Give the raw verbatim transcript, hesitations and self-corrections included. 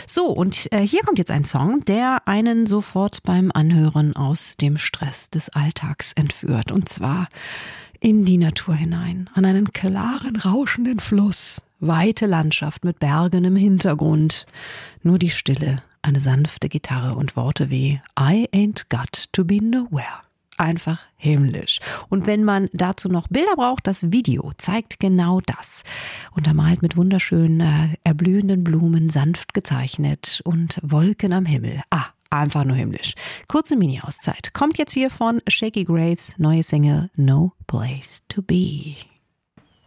So, und äh, hier kommt jetzt ein Song, der einen sofort beim Anhören aus dem Stress des Alltags entführt. Und zwar in die Natur hinein, an einen klaren, rauschenden Fluss. Weite Landschaft mit Bergen im Hintergrund. Nur die Stille, eine sanfte Gitarre und Worte wie I ain't got to be nowhere. Einfach himmlisch. Und wenn man dazu noch Bilder braucht, das Video zeigt genau das. Untermalt mit wunderschönen, äh, erblühenden Blumen, sanft gezeichnet und Wolken am Himmel. Ah, einfach nur himmlisch. Kurze Mini-Auszeit. Kommt jetzt hier von Shakey Graves, neue Single No Place to Be.